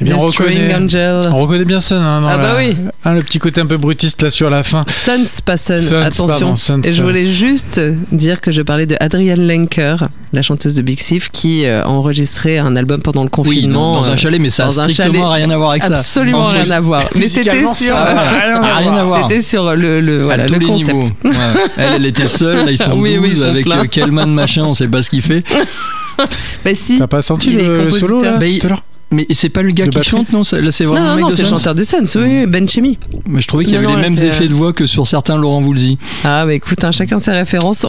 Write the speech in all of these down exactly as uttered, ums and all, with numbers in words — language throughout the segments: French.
Eh bien, on reconnaît, Angel. On reconnaît bien Sun. Hein, dans ah bah la, oui. Hein, le petit côté un peu brutiste là sur la fin. Suns, pas Sun, Suns, attention. pardon, Suns, Et je Suns. voulais juste dire que je parlais de Adrienne Lenker, la chanteuse de Big Thief, qui euh, a enregistré un album pendant le confinement. Oui, dans, dans un chalet, mais ça a strictement rien à voir avec ça. Absolument rien à voir. Mais c'était sur, ça, rien, à rien à voir. C'était sur le, le, à voilà, tous le les concept. niveaux. Ouais. Elle, elle était seule, là ils sont oui, douze oui, ils sont avec euh, Kellman machin, on sait pas ce qu'il fait. Bah si. T'as pas senti il le, le solo là, bah, il... tout à l'heure? Mais c'est pas le gars de qui batterie. chante, non? Là, c'est vraiment non, le mec non, de c'est le Suns. chanteur de Suns, oui, Ben Chimmy. Mais je trouvais qu'il y Non, avait non, les là, mêmes c'est... effets de voix que sur certains Laurent Voulzy. Ah, bah écoute, hein, chacun ses références.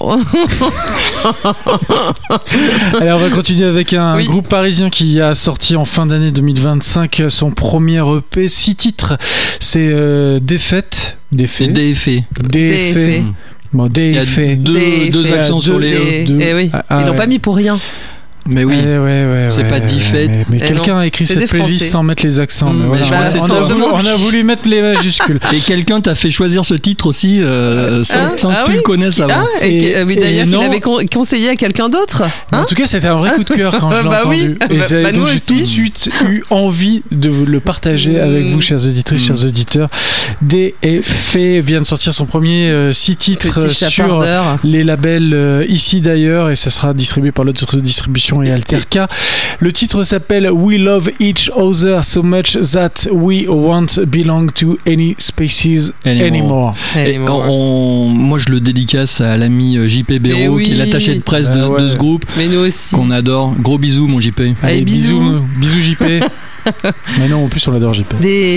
Allez, on va continuer avec un Oui. groupe parisien qui a sorti en fin d'année deux mille vingt-cinq son premier E P, six titres. C'est euh, Défaite. Défait. Des effets. Défait. Mmh. Bon, Il y a Défait. deux, Des deux effets. accents sur Deux- les E. deux- Eh oui, Ah, ils l'ont ouais. pas mis pour rien. Mais oui. Eh ouais, ouais, C'est ouais, pas ouais, Défaite. Mais, mais Eh quelqu'un non, a écrit c'est cette des playlist Français. sans mettre les accents. Mmh, mais voilà. mais je crois on, que c'est on ça. a voulu, on a voulu mettre les majuscules. Et quelqu'un t'a fait choisir ce titre aussi euh, sans, Ah, sans ah que tu oui. le connaisses avant. Ah, et, Et- que- euh, oui, et d'ailleurs, il non. avait con- conseillé à quelqu'un d'autre. En Hein tout cas, c'était un vrai coup de cœur quand je l'ai Bah entendu. oui. Et Bah- ça- bah, donc nous j'ai aussi. tout de suite eu envie de vous le partager avec vous, chers auditrices, Mm. chers auditeurs. D F vient de sortir son premier euh, six titres Petit sur chapardeur. les labels euh, ici d'ailleurs, et ça sera distribué par l'autre distribution et Alterca. Le titre s'appelle We Love Each Other So Much That We Won't Belong to Any Species Anymore. Anymore. Et on- on- moi, je le dédicace à l'ami J P Mais Béraud, oui. qui est l'attaché de presse de, Bah ouais. de ce groupe, Mais nous aussi. qu'on adore. Gros bisous, mon J P. Allez, bisous. Bisous J P. Mais non, en plus on l'adore J P. Des